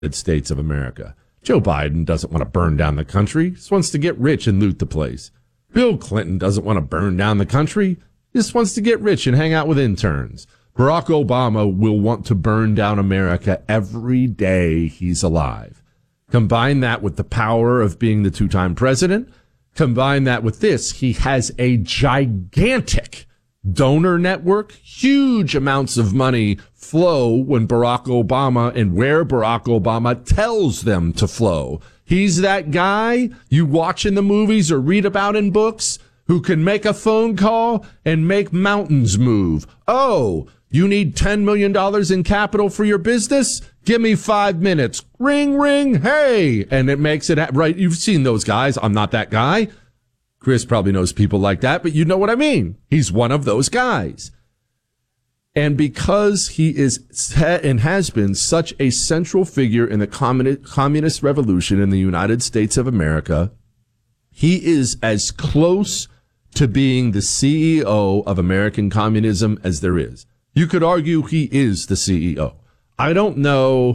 States of America. Joe Biden doesn't want to burn down the country. He just wants to get rich and loot the place. Bill Clinton doesn't want to burn down the country. He just wants to get rich and hang out with interns. Barack Obama will want to burn down America every day he's alive. Combine that with the power of being the two-time president. Combine that with this. He has a gigantic donor network. Huge amounts of money flow when Barack Obama and where Barack Obama tells them to flow. He's that guy you watch in the movies or read about in books who can make a phone call and make mountains move. Oh, you need $10 million in capital for your business? Give me 5 minutes. Ring, ring, hey. And it makes it right. You've seen those guys. I'm not that guy. Chris probably knows people like that, but you know what I mean. He's one of those guys. And because he is and has been such a central figure in the communist revolution in the United States of America, he is as close to being the CEO of American communism as there is. You could argue he is the CEO. I don't know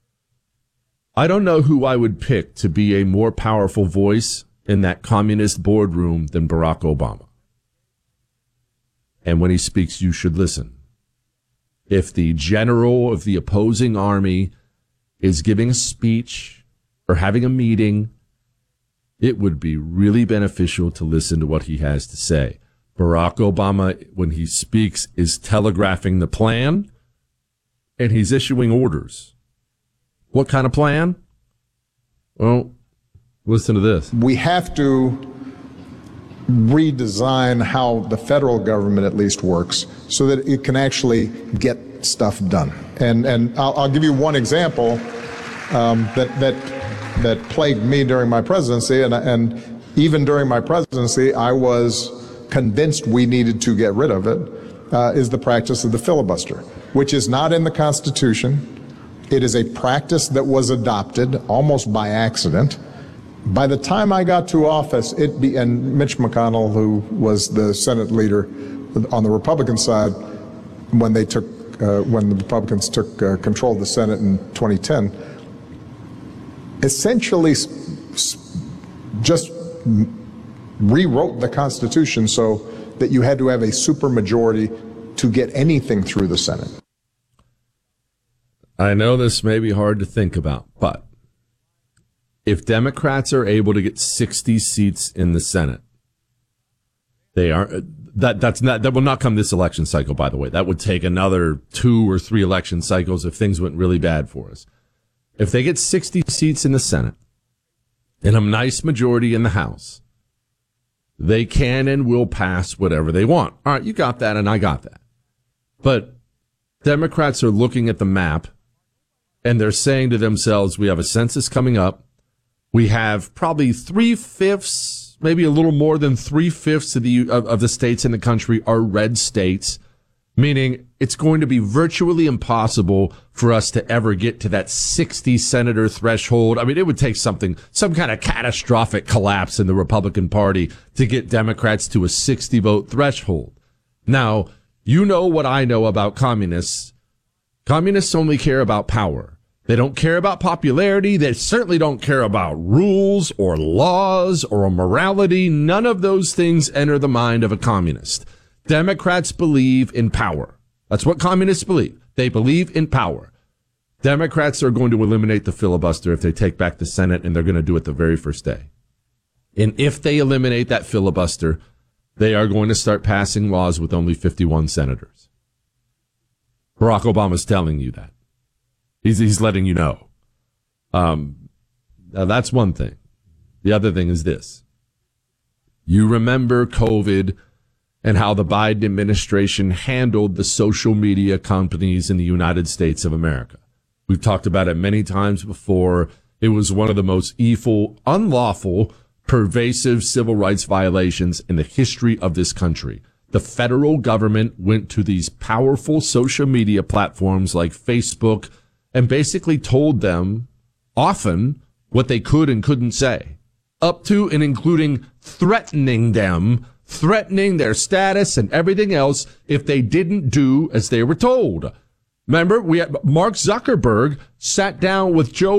who I would pick to be a more powerful voice in that communist boardroom than Barack Obama. And when he speaks, you should listen. If the general of the opposing army is giving a speech or having a meeting, it would be really beneficial to listen to what he has to say. Barack Obama, when he speaks, is telegraphing the plan, and he's issuing orders. What kind of plan? Well, listen to this. We have to redesign how the federal government at least works so that it can actually get stuff done. And I'll give you one example that plagued me during my presidency, and even during my presidency, I was convinced we needed to get rid of it, is the practice of the filibuster, which is not in the Constitution. It is a practice that was adopted almost by accident. By the time I got to office, and Mitch McConnell, who was the Senate leader on the Republican side, when the Republicans took control of the Senate in 2010, essentially just rewrote the Constitution so that you had to have a supermajority to get anything through the Senate. I know this may be hard to think about, but if Democrats are able to get 60 seats in the Senate, that will not come this election cycle, by the way. That would take another 2 or 3 election cycles if things went really bad for us. If they get 60 seats in the Senate and a nice majority in the House, they can and will pass whatever they want. All right, you got that and I got that. But Democrats are looking at the map and they're saying to themselves, we have a census coming up. We have probably 3/5, maybe a little more than 3/5 of the states in the country are red states, meaning it's going to be virtually impossible for us to ever get to that 60 senator threshold. I mean, it would take some kind of catastrophic collapse in the Republican Party to get Democrats to a 60 vote threshold. Now, you know what I know about communists. Communists only care about power. They don't care about popularity. They certainly don't care about rules or laws or morality. None of those things enter the mind of a communist. Democrats believe in power. That's what communists believe. They believe in power. Democrats are going to eliminate the filibuster if they take back the Senate, and they're going to do it the very first day. And if they eliminate that filibuster, they are going to start passing laws with only 51 senators. Barack Obama's telling you that. He's letting you know. Now that's one thing. The other thing is this. You remember COVID and how the Biden administration handled the social media companies in the United States of America. We've talked about it many times before. It was one of the most evil, unlawful, pervasive civil rights violations in the history of this country. The federal government went to these powerful social media platforms like Facebook and basically told them often what they could and couldn't say, up to and including threatening them, threatening their status and everything else if they didn't do as they were told. Remember, we had Mark Zuckerberg sat down with Joe